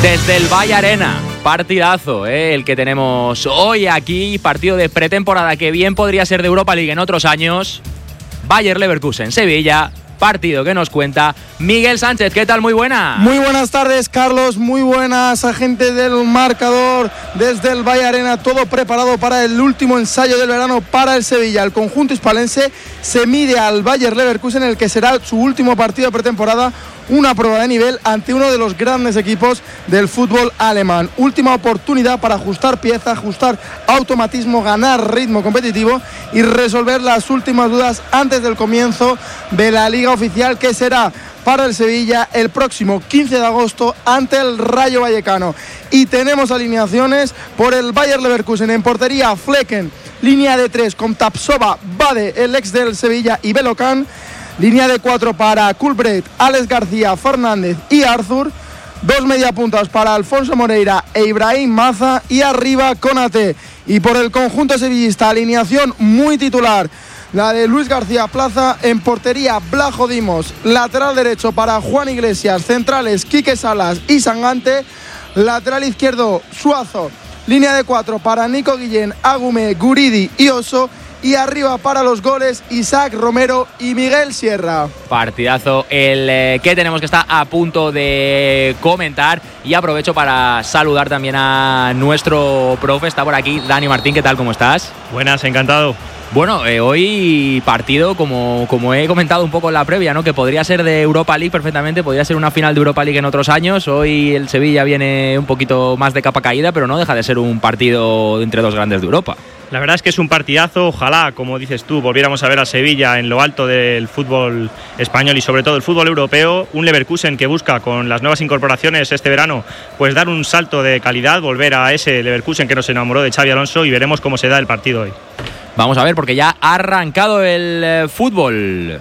Desde el Valle Arena, partidazo, el que tenemos hoy aquí, partido de pretemporada que bien podría ser de Europa League en otros años. Bayer Leverkusen, Sevilla, partido que nos cuenta Miguel Sánchez. ¿Qué tal? Muy buena. Muy buenas tardes, Carlos. Muy buenas, agente del marcador. Desde el Valle Arena, todo preparado para el último ensayo del verano para el Sevilla. El conjunto hispalense se mide al Bayer Leverkusen, el que será su último partido de pretemporada. Una prueba de nivel ante uno de los grandes equipos del fútbol alemán. Última oportunidad para ajustar pieza, ajustar automatismo, ganar ritmo competitivo y resolver las últimas dudas antes del comienzo de la Liga Oficial, que será para el Sevilla el próximo 15 de agosto ante el Rayo Vallecano. Y tenemos alineaciones por el Bayer Leverkusen. En portería, Flecken, línea de 3 con Tapsova, Bade, el ex del Sevilla, y Belocan. Línea de 4 para Kulbrecht, Alex García, Fernández y Arthur. Dos mediapuntas para Alfonso Moreira e Ibrahim Maza. Y arriba Konate. Y por el conjunto sevillista, alineación muy titular, la de Luis García Plaza. En portería, Blajo Dimos. Lateral derecho para Juan Iglesias. Centrales, Quique Salas y Sangante. Lateral izquierdo, Suazo. Línea de 4 para Nico Guillén, Agume, Guridi y Oso. Y arriba para los goles, Isaac Romero y Miguel Sierra. Partidazo el que tenemos, que está a punto de comentar. Y aprovecho para saludar también a nuestro profe. Está por aquí Dani Martín. ¿Qué tal? ¿Cómo estás? Buenas, encantado. Bueno, hoy partido, como he comentado un poco en la previa, ¿no? Que podría ser de Europa League perfectamente, podría ser una final de Europa League en otros años. Hoy el Sevilla viene un poquito más de capa caída, pero no deja de ser un partido entre dos grandes de Europa. La verdad es que es un partidazo. Ojalá, como dices tú, volviéramos a ver a Sevilla en lo alto del fútbol español y sobre todo el fútbol europeo. Un Leverkusen que busca, con las nuevas incorporaciones este verano, pues dar un salto de calidad, volver a ese Leverkusen que nos enamoró de Xabi Alonso, y veremos cómo se da el partido hoy. Vamos a ver, porque ya ha arrancado el fútbol.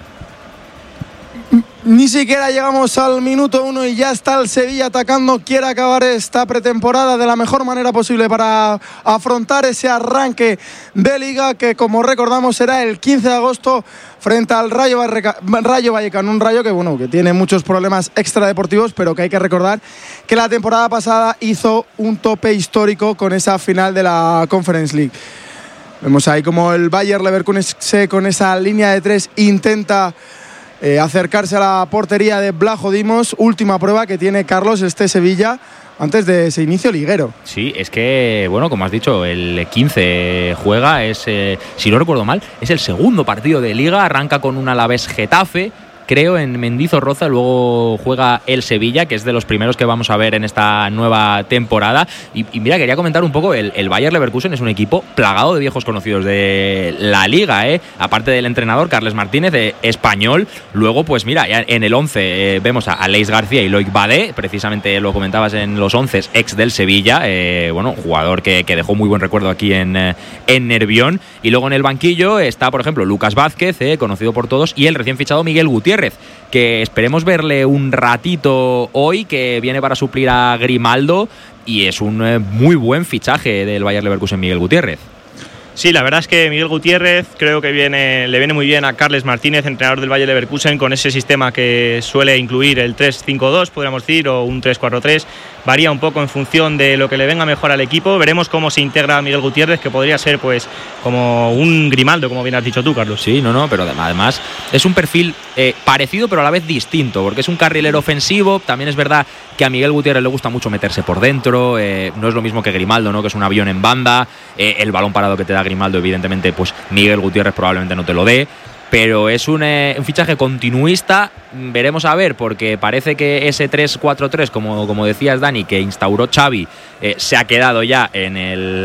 Ni siquiera llegamos al minuto 1 y ya está el Sevilla atacando. Quiere acabar esta pretemporada de la mejor manera posible para afrontar ese arranque de Liga, que, como recordamos, será el 15 de agosto frente al Rayo Vallecano. Un Rayo que tiene muchos problemas extradeportivos, pero que hay que recordar que la temporada pasada hizo un tope histórico con esa final de la Conference League. Vemos ahí como el Bayer Leverkusen, con esa línea de 3, intenta acercarse a la portería de Blajo Dimos. Última prueba que tiene, Carlos, este Sevilla antes de ese inicio liguero. Sí, es que, bueno, como has dicho, el 15 juega, si no recuerdo mal, es el segundo partido de Liga. Arranca con un Alavés Getafe, creo, en Mendizorroza. Luego juega el Sevilla, que es de los primeros que vamos a ver en esta nueva temporada. Y mira, quería comentar un poco, el Bayer Leverkusen es un equipo plagado de viejos conocidos de la Liga, aparte del entrenador Carles Martínez, español. Luego, pues mira, ya en el 11 vemos a Leis García y Loic Bade, precisamente lo comentabas en los 11, ex del Sevilla, jugador que dejó muy buen recuerdo aquí en Nervión. Y luego en el banquillo está, por ejemplo, Lucas Vázquez, conocido por todos, y el recién fichado Miguel Gutiérrez, que esperemos verle un ratito hoy, que viene para suplir a Grimaldo, y es un muy buen fichaje del Bayer Leverkusen, Miguel Gutiérrez. Sí, la verdad es que Miguel Gutiérrez creo que le viene muy bien a Carles Martínez, entrenador del Bayer Leverkusen, con ese sistema que suele incluir el 3-5-2, podríamos decir, o un 3-4-3. Varía un poco en función de lo que le venga mejor al equipo. Veremos cómo se integra Miguel Gutiérrez, que podría ser pues como un Grimaldo, como bien has dicho tú, Carlos. Sí, pero además es un perfil parecido, pero a la vez distinto, porque es un carrilero ofensivo. También es verdad que a Miguel Gutiérrez le gusta mucho meterse por dentro. No es lo mismo que Grimaldo, ¿no? Que es un avión en banda. El balón parado que te da Grimaldo, evidentemente, pues Miguel Gutiérrez probablemente no te lo dé. Pero es un fichaje continuista. Veremos a ver, porque parece que ese 3-4-3, como decías, Dani, que instauró Xavi, se ha quedado ya en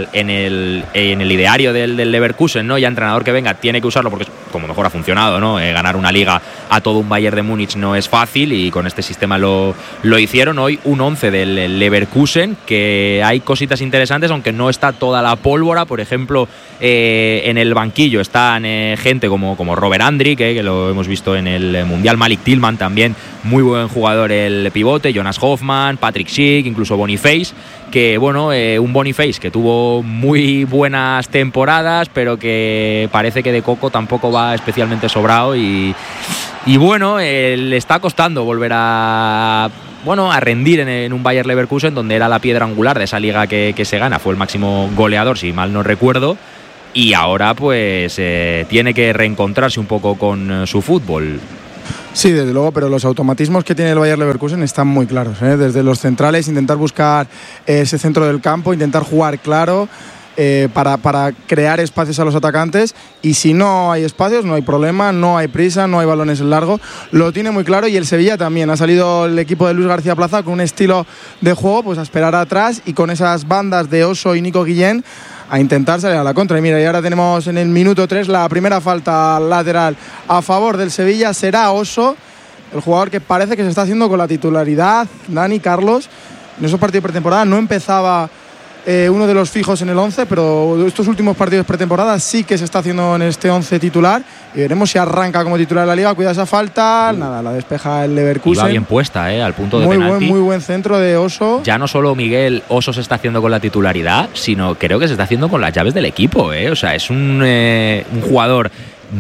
el ideario del Leverkusen, ¿no? Ya entrenador que venga tiene que usarlo, porque como mejor ha funcionado, ¿no? Ganar una liga a todo un Bayern de Múnich no es fácil, y con este sistema lo hicieron. Hoy un 11 del Leverkusen, que hay cositas interesantes, aunque no está toda la pólvora. Por ejemplo, en el banquillo están gente como Robert Andrich, que lo hemos visto en el Mundial, Malik Tillman también, muy buen jugador el pivote, Jonas Hoffman, Patrick Schick, incluso Boniface, que un Boniface que tuvo muy buenas temporadas, pero que parece que de coco tampoco va especialmente sobrado, y le está costando volver a bueno, a rendir en un Bayer Leverkusen, donde era la piedra angular de esa liga que se gana, fue el máximo goleador, si mal no recuerdo, y ahora pues tiene que reencontrarse un poco con su fútbol. Sí, desde luego, pero los automatismos que tiene el Bayer Leverkusen están muy claros, ¿eh? Desde los centrales, intentar buscar ese centro del campo, intentar jugar claro, para crear espacios a los atacantes, y si no hay espacios no hay problema, no hay prisa, no hay balones en largo, lo tiene muy claro. Y el Sevilla también, ha salido el equipo de Luis García Plaza con un estilo de juego pues a esperar atrás, y con esas bandas de Oso y Nico Guillén a intentar salir a la contra. Y mira, y ahora tenemos en el minuto 3 la primera falta lateral a favor del Sevilla. Será Oso, el jugador que parece que se está haciendo con la titularidad. Dani, Carlos, en esos partidos de pretemporada no empezaba uno de los fijos en el 11, pero estos últimos partidos de pretemporada sí que se está haciendo en este 11 titular, y veremos si arranca como titular de la liga. Cuida esa falta, nada, la despeja el Leverkusen. Iba bien puesta, al punto de penalti. Muy buen centro de Oso. Ya no solo Miguel Oso se está haciendo con la titularidad, sino creo que se está haciendo con las llaves del equipo, O sea, es un jugador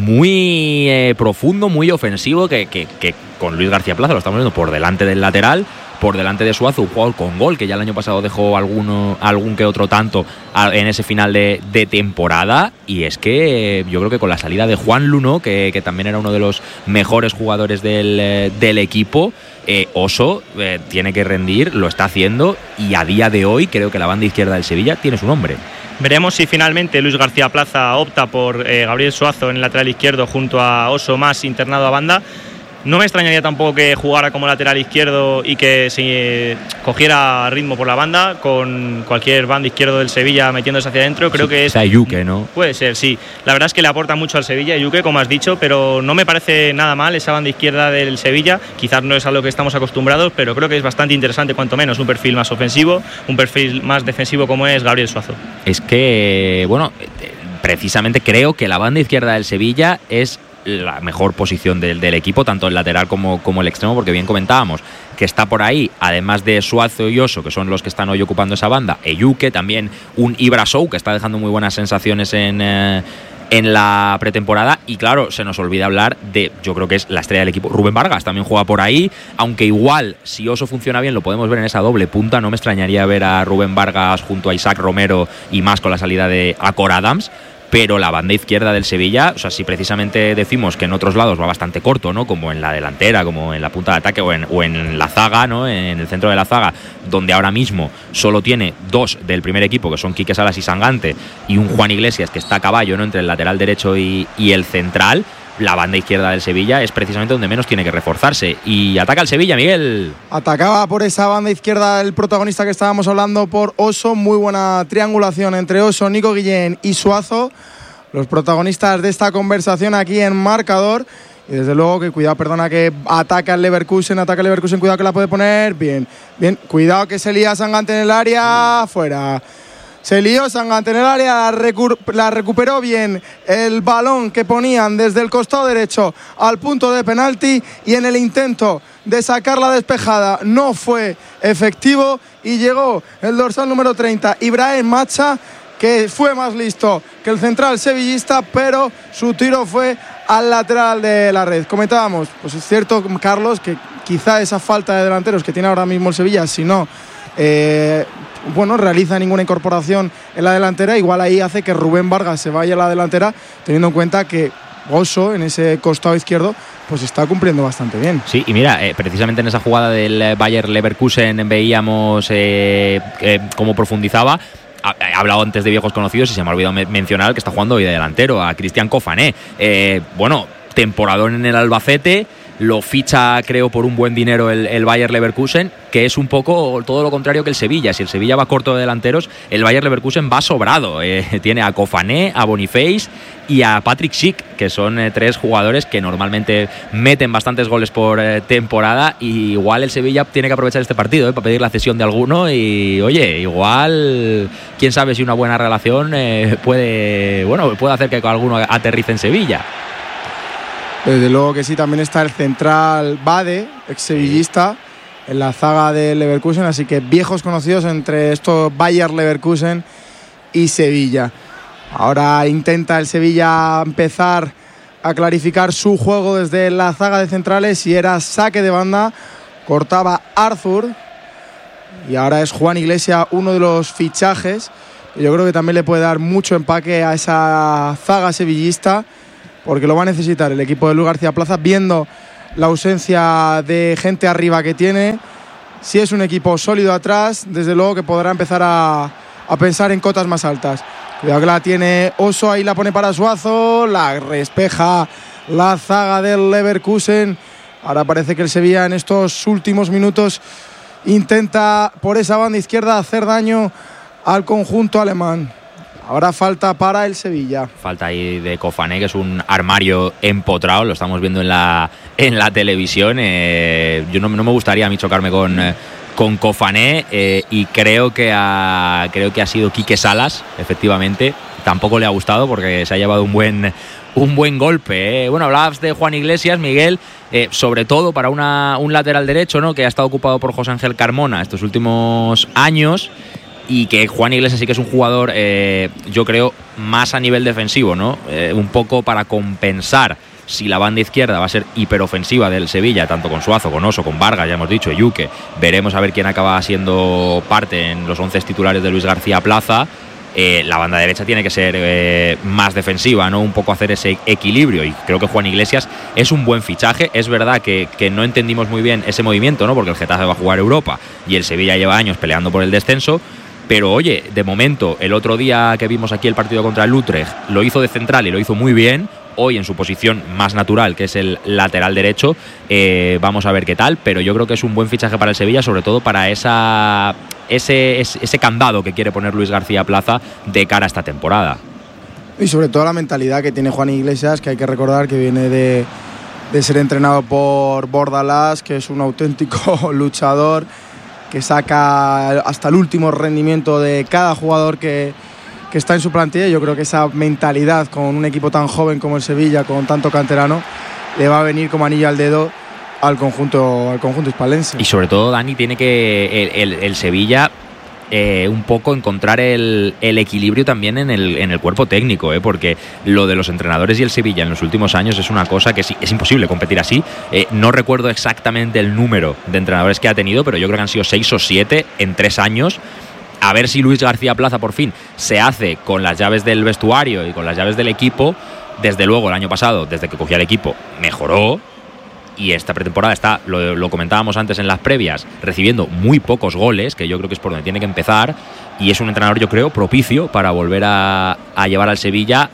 muy profundo, muy ofensivo, que con Luis García Plaza lo estamos viendo por delante del lateral, por delante de Suazo, un jugador con gol, que ya el año pasado dejó algún que otro tanto en ese final de temporada. Y es que yo creo que con la salida de Juanlu, ¿no? que también era uno de los mejores jugadores del equipo, Oso tiene que rendir, lo está haciendo, y a día de hoy creo que la banda izquierda del Sevilla tiene su nombre. Veremos si finalmente Luis García Plaza opta por Gabriel Suazo en el lateral izquierdo junto a Oso más internado a banda. No me extrañaría tampoco que jugara como lateral izquierdo y que se cogiera ritmo por la banda, con cualquier banda izquierdo del Sevilla metiéndose hacia adentro. Creo que es... Yuke, ¿no? Puede ser, sí. La verdad es que le aporta mucho al Sevilla, Yuke, como has dicho, pero no me parece nada mal esa banda izquierda del Sevilla. Quizás no es a lo que estamos acostumbrados, pero creo que es bastante interesante, cuanto menos. Un perfil más ofensivo, un perfil más defensivo como es Gabriel Suazo. Es que, bueno, precisamente creo que la banda izquierda del Sevilla es la mejor posición del equipo, tanto el lateral como el extremo, porque bien comentábamos que está por ahí, además de Suazo y Oso, que son los que están hoy ocupando esa banda, Eyuke, también un Ibrasou, que está dejando muy buenas sensaciones en la pretemporada. Y claro, se nos olvida hablar de, yo creo que es la estrella del equipo, Rubén Vargas, también juega por ahí, aunque igual, si Oso funciona bien, lo podemos ver en esa doble punta. No me extrañaría ver a Rubén Vargas junto a Isaac Romero, y más con la salida de Acor Adams. Pero la banda izquierda del Sevilla, o sea, si precisamente decimos que en otros lados va bastante corto, ¿no? Como en la delantera, como en la punta de ataque, o en la zaga, ¿no? En el centro de la zaga, donde ahora mismo solo tiene dos del primer equipo, que son Quique Salas y Sangante, y un Juan Iglesias que está a caballo, ¿no? Entre el lateral derecho y el central. La banda izquierda del Sevilla es precisamente donde menos tiene que reforzarse. Y ataca el Sevilla, Miguel. Atacaba por esa banda izquierda el protagonista que estábamos hablando, por Oso. Muy buena triangulación entre Oso, Nico Guillén y Suazo, los protagonistas de esta conversación aquí en Marcador. Y desde luego que cuidado, perdona, que ataca el Leverkusen, cuidado que la puede poner. Bien, cuidado que se lía Sangante en el área, fuera. Se lió Sangante en el área, la recuperó bien el balón que ponían desde el costado derecho al punto de penalti, y en el intento de sacar la despejada no fue efectivo, y llegó el dorsal número 30, Ibrahim Macha, que fue más listo que el central sevillista, pero su tiro fue al lateral de la red. Comentábamos, pues es cierto, Carlos, que quizá esa falta de delanteros que tiene ahora mismo el Sevilla, si no realiza ninguna incorporación en la delantera, igual ahí hace que Rubén Vargas se vaya a la delantera, teniendo en cuenta que Oso en ese costado izquierdo pues está cumpliendo bastante bien. Sí, y mira, precisamente en esa jugada del Bayer Leverkusen veíamos cómo profundizaba. He hablado antes de viejos conocidos y se me ha olvidado mencionar que está jugando hoy de delantero, a Cristian Cofané. Temporadón en el Albacete, lo ficha, creo, por un buen dinero el Bayer Leverkusen, que es un poco todo lo contrario que el Sevilla. Si el Sevilla va corto de delanteros, el Bayer Leverkusen va sobrado. Tiene a Cofané, a Boniface y a Patrick Schick, que son tres jugadores que normalmente meten bastantes goles por temporada, y igual el Sevilla tiene que aprovechar este partido para pedir la cesión de alguno, y oye, igual, quién sabe si una buena relación puede hacer que alguno aterrice en Sevilla. Desde luego que sí. También está el central Bade, ex-sevillista, en la zaga de Leverkusen, así que viejos conocidos entre estos Bayer Leverkusen y Sevilla. Ahora intenta el Sevilla empezar a clarificar su juego desde la zaga de centrales, y era saque de banda cortaba Arthur y ahora es Juan Iglesias uno de los fichajes. Yo creo que también le puede dar mucho empaque a esa zaga sevillista, porque lo va a necesitar el equipo de Luis García Plaza, viendo la ausencia de gente arriba que tiene. Si es un equipo sólido atrás, desde luego que podrá empezar a pensar en cotas más altas. Cuidado que la tiene Oso, ahí la pone para Suazo, la despeja la zaga del Leverkusen. Ahora parece que el Sevilla en estos últimos minutos intenta por esa banda izquierda hacer daño al conjunto alemán. Ahora falta para el Sevilla. Falta ahí de Kofané, que es un armario empotrado, lo estamos viendo en la televisión. Yo no me gustaría a mí chocarme con Kofané, y creo que ha sido Quique Salas, efectivamente. Tampoco le ha gustado porque se ha llevado un buen golpe. Bueno, hablabas de Juan Iglesias, Miguel, sobre todo para un lateral derecho, ¿no?, que ha estado ocupado por José Ángel Carmona estos últimos años. Y que Juan Iglesias sí que es un jugador, yo creo, más a nivel defensivo, ¿no? Un poco para compensar si la banda izquierda va a ser hiperofensiva del Sevilla, tanto con Suazo, con Oso, con Vargas, ya hemos dicho, Yuque. Veremos a ver quién acaba siendo parte en los 11 titulares de Luis García Plaza. La banda derecha tiene que ser más defensiva, ¿no? Un poco hacer ese equilibrio, y creo que Juan Iglesias es un buen fichaje. Es verdad que no entendimos muy bien ese movimiento, ¿no?, porque el Getafe va a jugar Europa y el Sevilla lleva años peleando por el descenso. Pero oye, de momento, el otro día que vimos aquí el partido contra el Utrecht, lo hizo de central y lo hizo muy bien. Hoy en su posición más natural, que es el lateral derecho, vamos a ver qué tal. Pero yo creo que es un buen fichaje para el Sevilla, sobre todo para ese candado que quiere poner Luis García Plaza de cara a esta temporada. Y sobre todo la mentalidad que tiene Juan Iglesias, que hay que recordar que viene de ser entrenado por Bordalás, que es un auténtico luchador, que saca hasta el último rendimiento de cada jugador que está en su plantilla. Yo creo que esa mentalidad con un equipo tan joven como el Sevilla, con tanto canterano, le va a venir como anillo al dedo al conjunto hispalense. Y sobre todo, Dani, tiene que el Sevilla un poco encontrar el equilibrio también en el cuerpo técnico, porque lo de los entrenadores y el Sevilla en los últimos años es una cosa que es imposible competir así. No recuerdo exactamente el número de entrenadores que ha tenido, pero yo creo que han sido 6 o 7 en 3 años. A ver si Luis García Plaza por fin se hace con las llaves del vestuario y con las llaves del equipo. Desde luego el año pasado, desde que cogía el equipo, mejoró. Y esta pretemporada está, lo comentábamos antes en las previas, recibiendo muy pocos goles, que yo creo que es por donde tiene que empezar. Y es un entrenador, yo creo, propicio para volver a llevar al Sevilla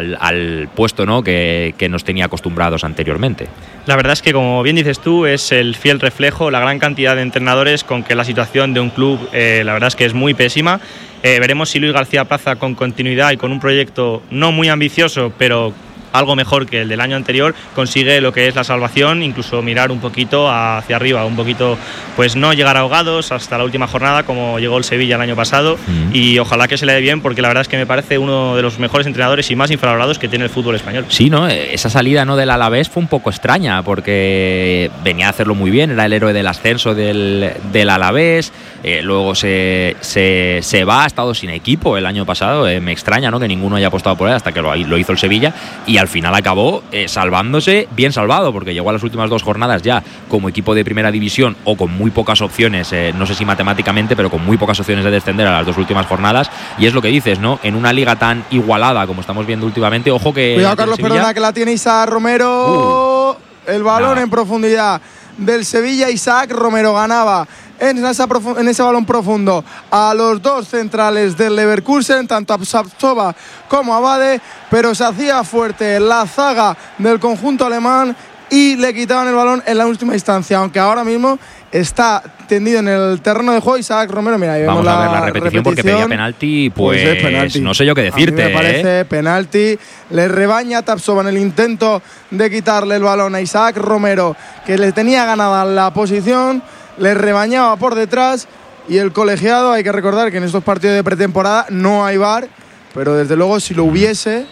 al puesto, ¿no?, que nos tenía acostumbrados anteriormente. La verdad es que, como bien dices tú, es el fiel reflejo, la gran cantidad de entrenadores con que la situación de un club, la verdad es que es muy pésima. Veremos si Luis García Plaza, con continuidad y con un proyecto no muy ambicioso, pero algo mejor que el del año anterior, consigue lo que es la salvación, incluso mirar un poquito hacia arriba, un poquito, pues no llegar ahogados hasta la última jornada como llegó el Sevilla el año pasado. Y ojalá que se le dé bien, porque la verdad es que me parece uno de los mejores entrenadores y más infravalorados que tiene el fútbol español. Sí, ¿no? Esa salida, ¿no?, del Alavés fue un poco extraña, porque venía a hacerlo muy bien, era el héroe del ascenso del Alavés, luego se va, ha estado sin equipo el año pasado. Me extraña, ¿no?, que ninguno haya apostado por él hasta que lo hizo el Sevilla, y al final acabó salvándose, bien salvado, porque llegó a las últimas 2 jornadas ya como equipo de primera división, o con muy pocas opciones, no sé si matemáticamente, pero con muy pocas opciones de descender a las 2 últimas jornadas. Y es lo que dices, ¿no?, en una liga tan igualada como estamos viendo últimamente. Ojo que... Cuidado, Carlos, perdona, que la tiene Isaac Romero. El balón en profundidad del Sevilla. Isaac Romero ganaba en ese balón profundo a los 2 centrales del Leverkusen, tanto a Sapsova como a Bade, pero se hacía fuerte la zaga del conjunto alemán y le quitaban el balón en la última instancia, aunque ahora mismo está tendido en el terreno de juego Isaac Romero. Mira, ahí vamos a ver la repetición, porque pedía penalti, pues es penalti. No sé yo qué decirte. A mí me parece penalti. Le rebaña Tapsova en el intento de quitarle el balón a Isaac Romero, que le tenía ganada la posición, le rebañaba por detrás, y el colegiado, hay que recordar que en estos partidos de pretemporada no hay VAR, pero desde luego si lo hubiese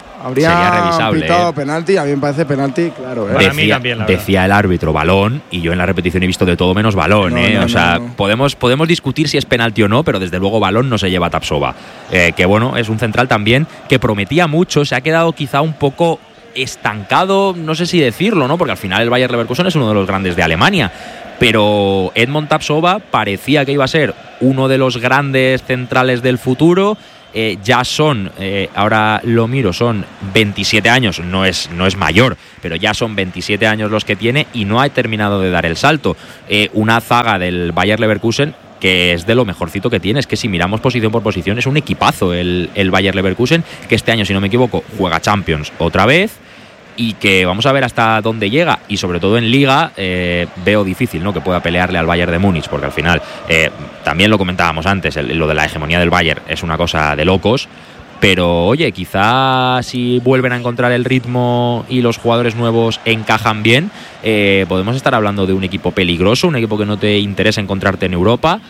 habría pitado penalti. A mí me parece penalti, claro. Para mí también, decía el árbitro balón, y yo en la repetición he visto de todo menos balón. Podemos discutir si es penalti o no, pero desde luego balón no se lleva Tapsova, que bueno, es un central también que prometía mucho. Se ha quedado quizá un poco estancado, no sé si decirlo, ¿no? Porque al final el Bayer Leverkusen es uno de los grandes de Alemania. Pero Edmond Tapsoba parecía que iba a ser uno de los grandes centrales del futuro. Ya son, ahora lo miro, son 27 años, no es mayor, pero ya son 27 años los que tiene y no ha terminado de dar el salto. Una zaga del Bayer Leverkusen que es de lo mejorcito que tiene. Es que si miramos posición por posición es un equipazo el Bayer Leverkusen, que este año, si no me equivoco, juega Champions otra vez y que vamos a ver hasta dónde llega. Y sobre todo en Liga veo difícil, ¿no?, que pueda pelearle al Bayern de Múnich, porque al final también lo comentábamos antes, lo de la hegemonía del Bayern es una cosa de locos. Pero oye, quizá si vuelven a encontrar el ritmo y los jugadores nuevos encajan bien, podemos estar hablando de un equipo peligroso, un equipo que no te interesa encontrarte en Europa.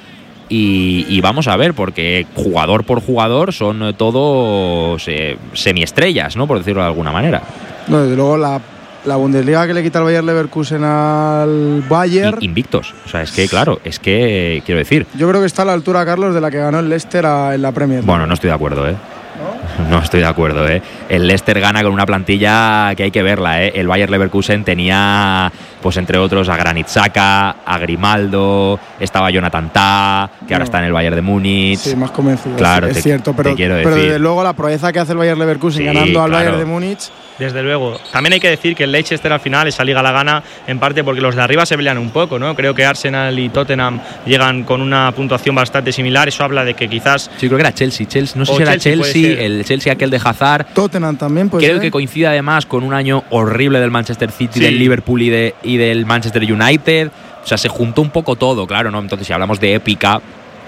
Y vamos a ver, porque jugador por jugador son todos semiestrellas, ¿no?, por decirlo de alguna manera. No, desde luego la Bundesliga que le quita el Bayer Leverkusen al Bayern. Invictos. O sea, es que, claro, es que quiero decir. Yo creo que está a la altura, Carlos, de la que ganó el Leicester en la Premier. Bueno, no estoy de acuerdo, No estoy de acuerdo, El Leicester gana con una plantilla que hay que verla, El Bayer Leverkusen tenía, pues entre otros, a Granit Xhaka, a Grimaldo, estaba Jonathan Tah, que ahora está en el Bayern de Múnich. Sí, más convencido. Claro, es cierto, pero desde luego la proeza que hace el Bayer Leverkusen ganando al Bayern de Múnich. Desde luego. También hay que decir que el Leicester al final esa liga la gana en parte porque los de arriba se pelean un poco, ¿no? Creo que Arsenal y Tottenham llegan con una puntuación bastante similar. Eso habla de que quizás... Sí, creo que era Chelsea. No sé si era Chelsea, el Chelsea aquel de Hazard. Tottenham también, pues. Creo que coincide además con un año horrible del Manchester City, del Liverpool y del Manchester United. O sea, se juntó un poco todo, claro, ¿no? Entonces, si hablamos de épica,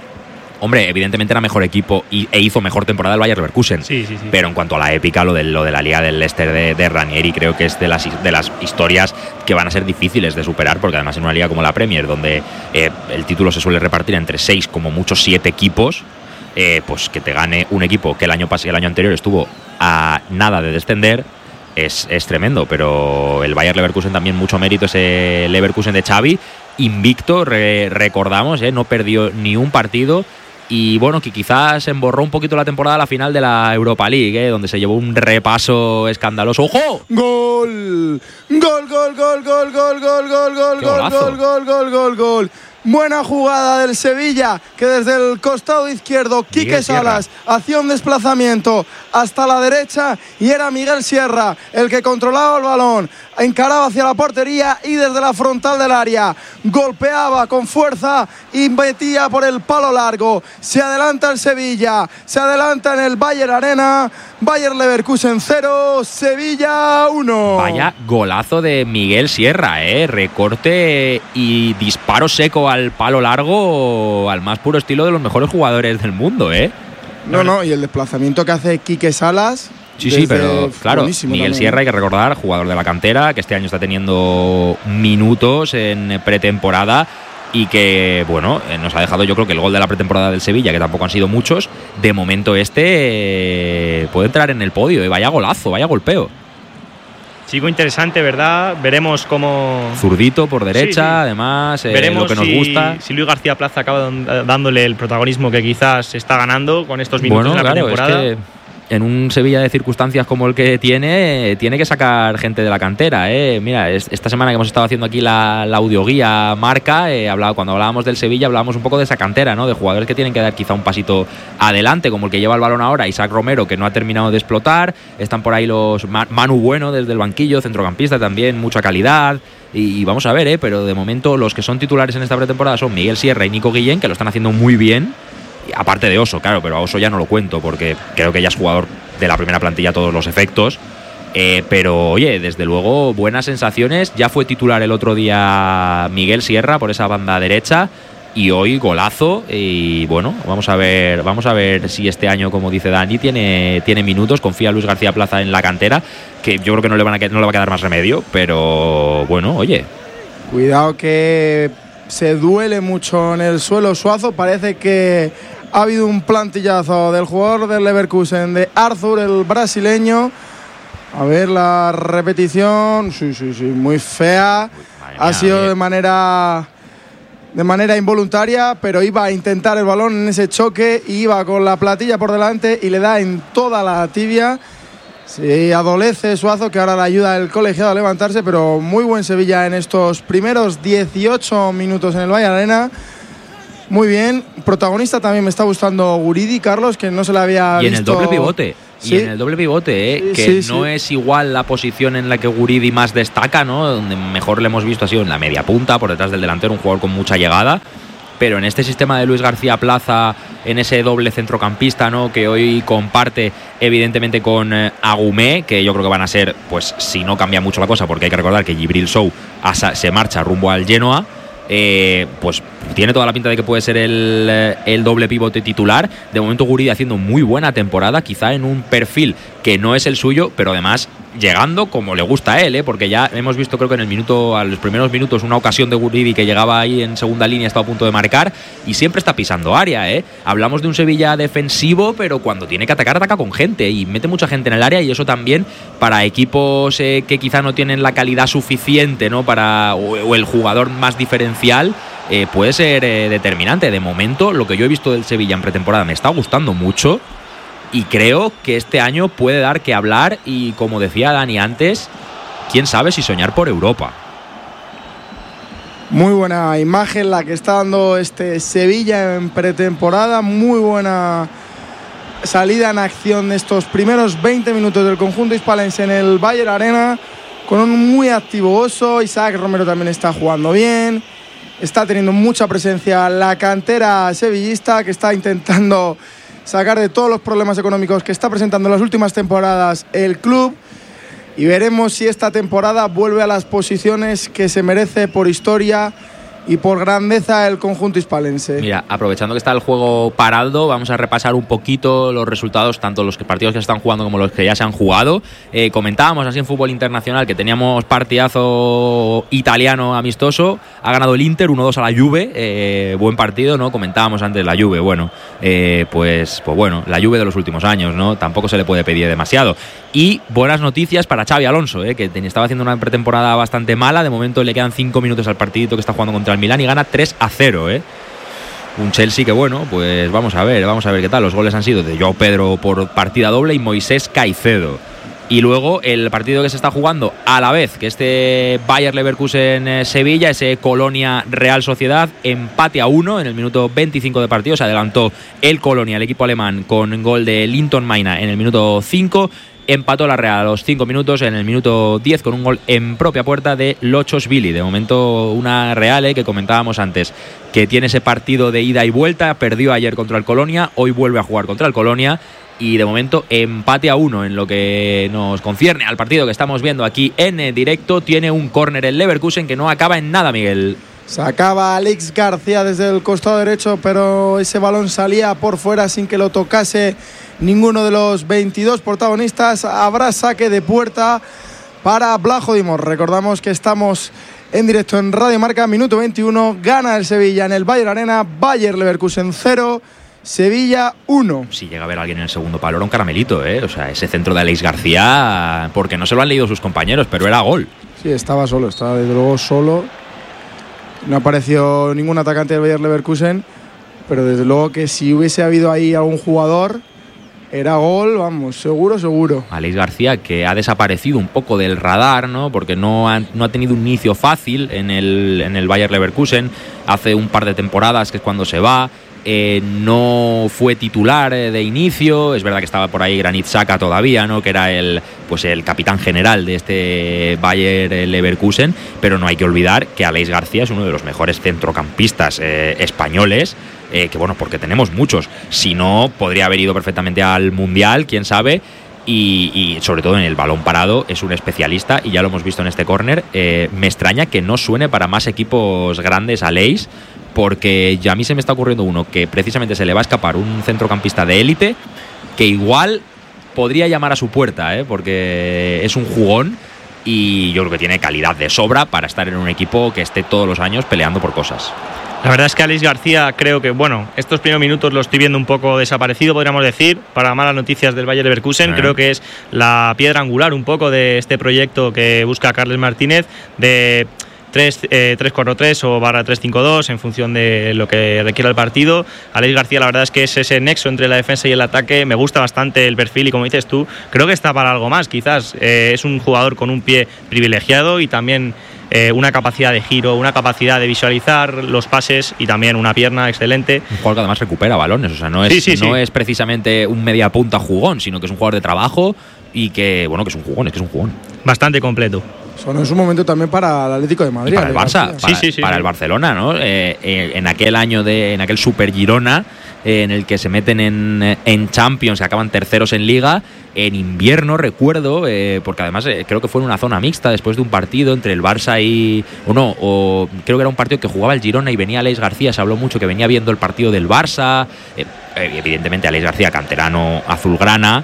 hombre, evidentemente era mejor equipo e hizo mejor temporada el Bayer Leverkusen. Sí. Pero en cuanto a la épica, lo de la liga del Leicester de Ranieri, creo que es de las historias que van a ser difíciles de superar, porque además en una liga como la Premier, donde el título se suele repartir entre 6, como muchos 7 equipos, pues que te gane un equipo que el año anterior estuvo a nada de descender, es tremendo. Pero el Bayer Leverkusen también mucho mérito, ese Leverkusen de Xavi, invicto, recordamos, no perdió ni un partido. Y bueno, que quizás emborró un poquito la temporada a la final de la Europa League, donde se llevó un repaso escandaloso. ¡Ojo! ¡Gol! ¡Gol, gol, gol, gol, gol, gol, gol, gol, gol, gol, gol, gol, gol, gol! Buena jugada del Sevilla, que desde el costado izquierdo Quique Salas hacía un desplazamiento hasta la derecha y era Miguel Sierra el que controlaba el balón, encaraba hacia la portería y desde la frontal del área golpeaba con fuerza y metía por el palo largo. Se adelanta el Sevilla, se adelanta en el Bayer Arena. Bayer Leverkusen 0, Sevilla 1. Vaya golazo de Miguel Sierra, recorte y disparo seco al palo largo, al más puro estilo de los mejores jugadores del mundo, No, y el desplazamiento que hace Quique Salas. Sí, pero claro, Miguel también. Sierra, hay que recordar, jugador de la cantera, que este año está teniendo minutos en pretemporada y que, bueno, nos ha dejado, yo creo que el gol de la pretemporada del Sevilla, que tampoco han sido muchos, de momento puede entrar en el podio. Vaya golazo, vaya golpeo. Chico interesante, ¿verdad? Veremos cómo... Zurdito por derecha, además, veremos lo que nos gusta. Si Luis García Plaza acaba dándole el protagonismo que quizás está ganando con estos minutos de la pretemporada. Es que en un Sevilla de circunstancias como el que tiene que sacar gente de la cantera, Mira, esta semana que hemos estado haciendo aquí la audioguía Marca, cuando hablábamos del Sevilla hablábamos un poco de esa cantera, ¿no? De jugadores que tienen que dar quizá un pasito adelante, como el que lleva el balón ahora, Isaac Romero, que no ha terminado de explotar. Están por ahí los Manu Bueno desde el banquillo, centrocampista también, mucha calidad. Y vamos a ver, pero de momento los que son titulares en esta pretemporada son Miguel Sierra y Nico Guillén, que lo están haciendo muy bien. Aparte de Oso, claro, pero a Oso ya no lo cuento porque creo que ya es jugador de la primera plantilla a todos los efectos. Pero oye, desde luego buenas sensaciones. Ya fue titular el otro día Miguel Sierra por esa banda derecha y hoy golazo. Y bueno, vamos a ver si este año, como dice Dani, tiene minutos. Confía Luis García Plaza en la cantera, que yo creo que no le va a quedar más remedio. Pero bueno, oye, cuidado que se duele mucho en el suelo Suazo. Parece que ha habido un plantillazo del jugador del Leverkusen, de Arthur, el brasileño. A ver la repetición. Sí, muy fea. Ha sido de manera involuntaria, pero iba a intentar el balón en ese choque y iba con la platilla por delante y le da en toda la tibia. Sí, adolece Suazo, que ahora le ayuda el colegiado a levantarse, pero muy buen Sevilla en estos primeros 18 minutos en el Valle Arena. Muy bien. Protagonista también me está gustando Guridi, Carlos, que no se le había visto. Y en el doble pivote. Sí. Y en el doble pivote, sí, que sí, no es igual la posición en la que Guridi más destaca, ¿no? Donde mejor le hemos visto ha sido en la media punta, por detrás del delantero, un jugador con mucha llegada. Pero en este sistema de Luis García Plaza, en ese doble centrocampista, ¿no? Que hoy comparte evidentemente con Agumé, que yo creo que van a ser, pues si no cambia mucho la cosa, porque hay que recordar que Djibril Sow se marcha rumbo al Genoa. Pues tiene toda la pinta de que puede ser el doble pivote titular. De momento Guridi haciendo muy buena temporada, quizá en un perfil que no es el suyo, pero además llegando como le gusta a él, porque ya hemos visto, creo que a los primeros minutos, una ocasión de Guridi que llegaba ahí en segunda línea, estaba a punto de marcar y siempre está pisando área. Hablamos de un Sevilla defensivo, pero cuando tiene que atacar, ataca con gente y mete mucha gente en el área, y eso también para equipos que quizá no tienen la calidad suficiente, ¿no? o el jugador más diferencial, puede ser determinante. De momento, lo que yo he visto del Sevilla en pretemporada me está gustando mucho. Y creo que este año puede dar que hablar y, como decía Dani antes, quién sabe si soñar por Europa. Muy buena imagen la que está dando este Sevilla en pretemporada. Muy buena salida en acción de estos primeros 20 minutos del conjunto hispalense en el Bayer Arena, con un muy activo Oso. Isaac Romero también está jugando bien. Está teniendo mucha presencia la cantera sevillista, que está intentando sacar de todos los problemas económicos que está presentando en las últimas temporadas el club, y veremos si esta temporada vuelve a las posiciones que se merece por historia y por grandeza el conjunto hispalense. Mira, aprovechando que está el juego parado, vamos a repasar un poquito los resultados, tanto los partidos que se están jugando como los que ya se han jugado. Comentábamos así en fútbol internacional que teníamos partidazo italiano amistoso. Ha ganado el Inter 1-2 a la Juve, buen partido, ¿no? Comentábamos antes la Juve, bueno, pues bueno, la Juve de los últimos años, ¿no? Tampoco se le puede pedir demasiado. Y buenas noticias para Xabi Alonso, que estaba haciendo una pretemporada bastante mala. De momento le quedan 5 minutos al partidito que está jugando contra el Milán y gana 3-0, Un Chelsea que, bueno, pues vamos a ver qué tal. Los goles han sido de Joao Pedro por partida doble y Moisés Caicedo. Y luego el partido que se está jugando a la vez que este Bayer Leverkusen Sevilla, ese Colonia Real Sociedad, empate a 1 en el minuto 25 de partido. Se adelantó el Colonia, el equipo alemán, con gol de Linton Maina en el minuto 5. Empató la Real a los 5 minutos en el minuto 10 con un gol en propia puerta de Lochosvili. De momento una Real, que comentábamos antes, que tiene ese partido de ida y vuelta. Perdió ayer contra el Colonia, hoy vuelve a jugar contra el Colonia. Y de momento empate a 1 en lo que nos concierne al partido que estamos viendo aquí en directo. Tiene un córner el Leverkusen que no acaba en nada, Miguel. Sacaba Alex García desde el costado derecho, pero ese balón salía por fuera sin que lo tocase ninguno de los 22 protagonistas. Habrá saque de puerta para Blajo Dimos. Recordamos que estamos en directo en Radio Marca, minuto 21. Gana el Sevilla en el Bayer Arena. Bayer Leverkusen 0, Sevilla 1. Si llega a ver a alguien en el segundo palo, era un caramelito, O sea, ese centro de Alex García, porque no se lo han leído sus compañeros, pero era gol. Sí, estaba desde luego solo. No apareció ningún atacante del Bayer Leverkusen, pero desde luego que si hubiese habido ahí algún jugador, era gol, vamos, seguro. Alex García, que ha desaparecido un poco del radar, ¿no? Porque no ha tenido un inicio fácil en el Bayer Leverkusen. Hace un par de temporadas que es cuando se va. No fue titular de inicio. Es verdad que estaba por ahí Granit Xhaka todavía, ¿no? Que era el capitán general de este Bayer Leverkusen. Pero no hay que olvidar que Alex García es uno de los mejores centrocampistas españoles. Que bueno, porque tenemos muchos. Si no, podría haber ido perfectamente al Mundial, quién sabe. Y sobre todo en el balón parado es un especialista, y ya lo hemos visto en este córner. Me extraña que no suene para más equipos grandes a Leis, porque ya a mí se me está ocurriendo uno que precisamente se le va a escapar, un centrocampista de élite que igual podría llamar a su puerta, porque es un jugón y yo creo que tiene calidad de sobra para estar en un equipo que esté todos los años peleando por cosas. La verdad es que Alex García, creo que, estos primeros minutos lo estoy viendo un poco desaparecido, podríamos decir, para malas noticias del Bayer Leverkusen. Creo que es la piedra angular un poco de este proyecto que busca Carles Martínez, de 3-4-3 o /3-5-2 en función de lo que requiera el partido. Aleix García, la verdad es que es ese nexo entre la defensa y el ataque. Me gusta bastante el perfil y, como dices tú, creo que está para algo más. Quizás es un jugador con un pie privilegiado y también una capacidad de giro, una capacidad de visualizar los pases y también una pierna excelente. Un jugador que además recupera balones, o sea, no es precisamente un media punta jugón, sino que es un jugador de trabajo y que, bueno, que es un jugón. Bastante completo. Sonó en su momento también para el Atlético de Madrid. Y para el Barça, para el Barcelona, ¿no? En aquel año en aquel Super Girona, en el que se meten en Champions, que acaban terceros en Liga, en invierno, recuerdo, porque además creo que fue en una zona mixta después de un partido entre el Barça o creo que era un partido que jugaba el Girona y venía Aleix García, se habló mucho que venía viendo el partido del Barça, evidentemente Aleix García, canterano azulgrana,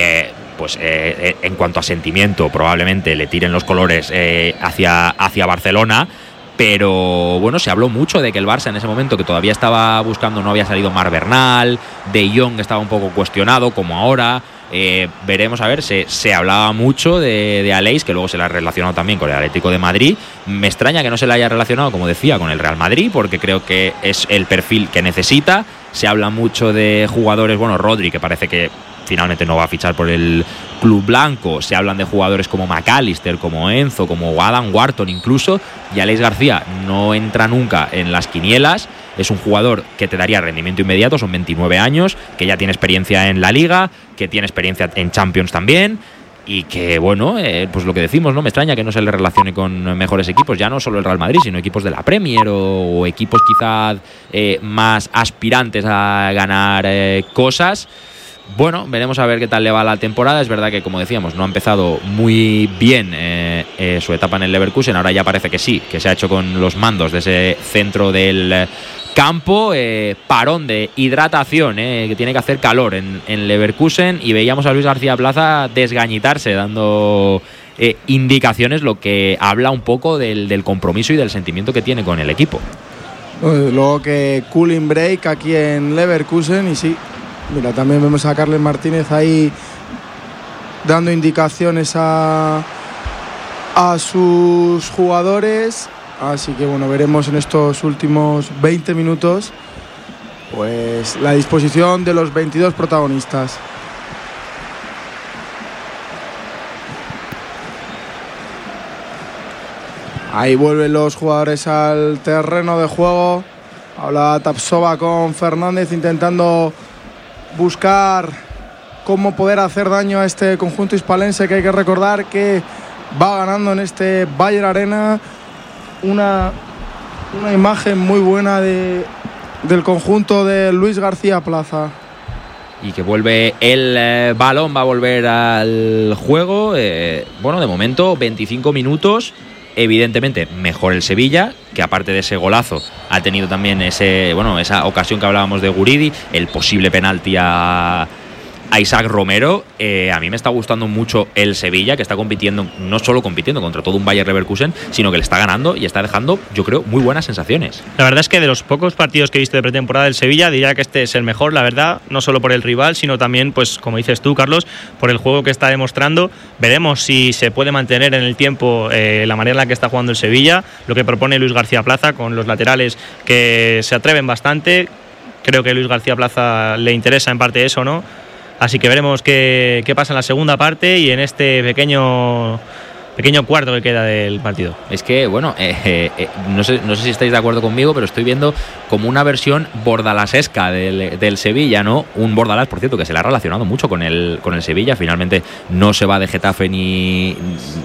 en cuanto a sentimiento probablemente le tiren los colores hacia Barcelona, pero bueno, se habló mucho de que el Barça en ese momento, que todavía estaba buscando, no había salido Marc Bernal, De Jong estaba un poco cuestionado como ahora. Veremos, a ver, se hablaba mucho de Aleix, que luego se le ha relacionado también con el Atlético de Madrid. Me extraña que no se le haya relacionado, como decía, con el Real Madrid, porque creo que es el perfil que necesita. Se habla mucho de jugadores, bueno, Rodri, que parece que finalmente no va a fichar por el club blanco. Se hablan de jugadores como McAllister, como Enzo, como Adam Wharton incluso, y Aleix García no entra nunca en las quinielas. Es un jugador que te daría rendimiento inmediato, son 29 años, que ya tiene experiencia en la Liga, que tiene experiencia en Champions también, y que, bueno, pues lo que decimos, ¿no? Me extraña que no se le relacione con mejores equipos, ya no solo el Real Madrid, sino equipos de la Premier o equipos quizás más aspirantes a ganar cosas. Bueno, veremos a ver qué tal le va la temporada. Es verdad que, como decíamos, no ha empezado muy bien su etapa en el Leverkusen. Ahora ya parece que sí, que se ha hecho con los mandos de ese centro del campo. Parón de hidratación, que tiene que hacer calor en Leverkusen. Y veíamos a Luis García Plaza desgañitarse, dando indicaciones, lo que habla un poco del compromiso y del sentimiento que tiene con el equipo. Luego que cooling break aquí en Leverkusen, y sí, mira, también vemos a Carles Martínez ahí dando indicaciones a sus jugadores. Así que bueno, veremos en estos últimos 20 minutos pues la disposición de los 22 protagonistas. Ahí vuelven los jugadores al terreno de juego. Habla Tapsova con Fernández intentando buscar cómo poder hacer daño a este conjunto hispalense, que hay que recordar que va ganando en este Bayer Arena. Una imagen muy buena del conjunto de Luis García Plaza. Y que vuelve el balón, va a volver al juego. Bueno, de momento 25 minutos. Evidentemente mejor el Sevilla, que aparte de ese golazo ha tenido también esa ocasión que hablábamos de Guridi, el posible penalti a Isaac Romero. A mí me está gustando mucho el Sevilla, que está compitiendo, no solo compitiendo contra todo un Bayer Leverkusen, sino que le está ganando y está dejando, yo creo, muy buenas sensaciones. La verdad es que de los pocos partidos que he visto de pretemporada del Sevilla, diría que este es el mejor, la verdad, no solo por el rival, sino también, pues como dices tú, Carlos, por el juego que está demostrando. Veremos si se puede mantener en el tiempo la manera en la que está jugando el Sevilla, lo que propone Luis García Plaza con los laterales que se atreven bastante. Creo que a Luis García Plaza le interesa en parte eso, ¿no? Así que veremos qué pasa en la segunda parte y en este pequeño cuarto que queda del partido. Es que, bueno, no sé si estáis de acuerdo conmigo, pero estoy viendo como una versión bordalasesca del Sevilla, ¿no? Un Bordalás, por cierto, que se le ha relacionado mucho con el Sevilla. Finalmente no se va de Getafe ni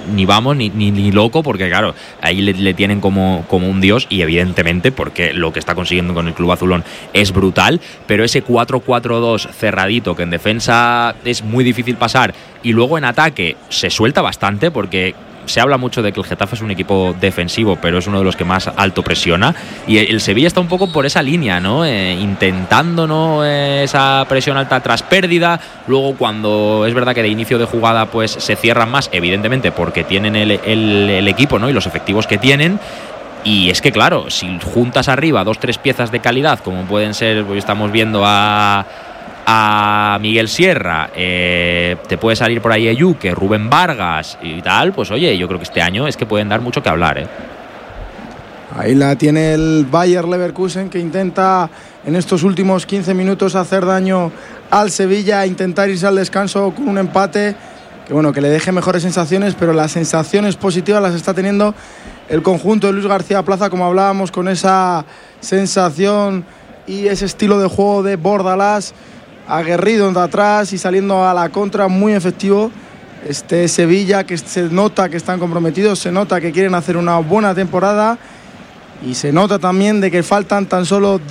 loco, porque claro, ahí le tienen como un dios, y evidentemente porque lo que está consiguiendo con el club azulón es brutal. Pero ese 4-4-2 cerradito, que en defensa es muy difícil pasar, y luego en ataque se suelta bastante, porque se habla mucho de que el Getafe es un equipo defensivo, pero es uno de los que más alto presiona, y el Sevilla está un poco por esa línea, ¿no? Intentando, ¿no?, esa presión alta tras pérdida. Luego, cuando es verdad que de inicio de jugada pues se cierran más, evidentemente porque tienen el equipo, ¿no?, y los efectivos que tienen. Y es que claro, si juntas arriba 2-3 piezas de calidad, como pueden ser, pues estamos viendo a Miguel Sierra, te puede salir por ahí Eyuke, Rubén Vargas y tal, pues oye, yo creo que este año es que pueden dar mucho que hablar, Ahí la tiene el Bayer Leverkusen, que intenta en estos últimos 15 minutos hacer daño al Sevilla, intentar irse al descanso con un empate que, bueno, que le deje mejores sensaciones, pero las sensaciones positivas las está teniendo el conjunto de Luis García Plaza, como hablábamos, con esa sensación y ese estilo de juego de Bordalás, aguerrido de atrás y saliendo a la contra, muy efectivo. Este Sevilla, que se nota que están comprometidos, se nota que quieren hacer una buena temporada y se nota también de que faltan tan solo